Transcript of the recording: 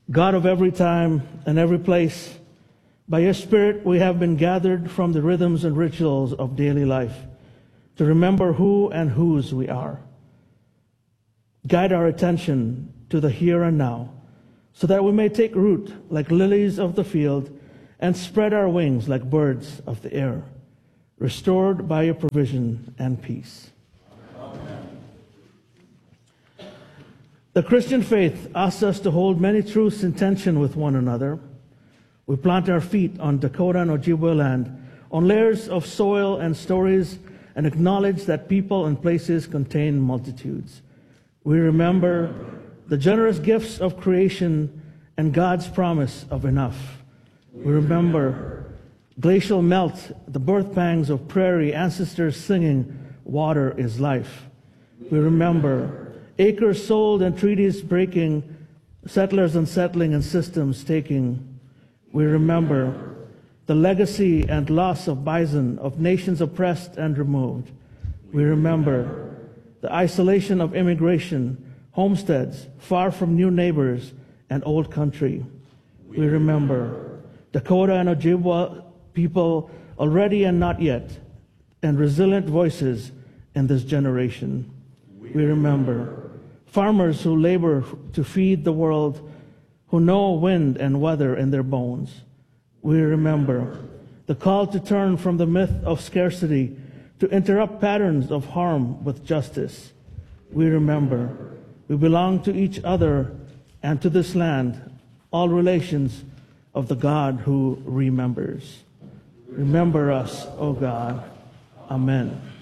God of every time and every place, by your Spirit we have been gathered from the rhythms and rituals of daily life to remember who and whose we are. Guide our attention to the here and now, so that we may take root like lilies of the field and spread our wings like birds of the air, restored by your provision and peace. Amen. The Christian faith asks us to hold many truths in tension with one another. We plant our feet on Dakota and Ojibwe land, on layers of soil and stories, and acknowledge that people and places contain multitudes. We remember the generous gifts of creation and God's promise of enough. We remember glacial melt, the birth pangs of prairie ancestors singing, "Water is life." We remember acres sold and treaties breaking, settlers unsettling and systems taking. We remember the legacy and loss of bison, of nations oppressed and removed. We remember the isolation of immigration, homesteads, far from new neighbors and old country. We remember Dakota and Ojibwa people already and not yet, and resilient voices in this generation. We remember farmers who labor to feed the world, who know wind and weather in their bones. We remember the call to turn from the myth of scarcity to interrupt patterns of harm with justice. We remember we belong to each other and to this land, all relations of the God who remembers. Remember us, O God. Amen.